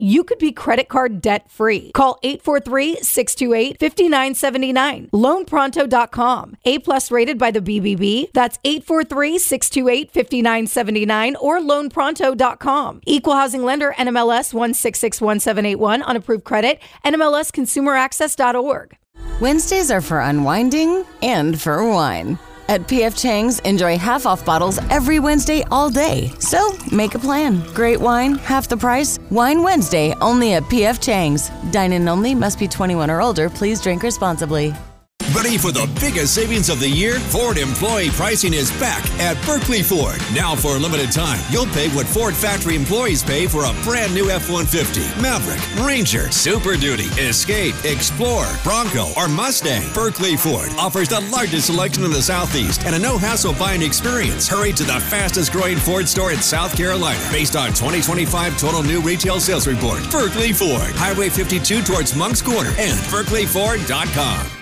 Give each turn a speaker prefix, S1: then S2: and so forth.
S1: you could be credit card debt-free. Call 843-628-5979. LoanPronto.com. A-plus rated by the BBB. That's 843-628-5979 or LoanPronto.com. Equal housing lender, NMLS 1661781 on approved credit, NMLSConsumerAccess.org.
S2: Wednesdays are for unwinding and for wine. At P.F. Chang's, enjoy half-off bottles every Wednesday all day. So, make a plan. Great wine, half the price. Wine Wednesday, only at P.F. Chang's. Dine-in only, must be 21 or older. Please drink responsibly.
S3: Ready for the biggest savings of the year? Ford employee pricing is back at Berkeley Ford. Now for a limited time, you'll pay what Ford factory employees pay for a brand new F-150, Maverick, Ranger, Super Duty, Escape, Explorer, Bronco, or Mustang. Berkeley Ford offers the largest selection in the Southeast and a no-hassle buying experience. Hurry to the fastest growing Ford store in South Carolina based on 2025 total new retail sales report. Berkeley Ford, Highway 52 towards Moncks Corner and berkeleyford.com.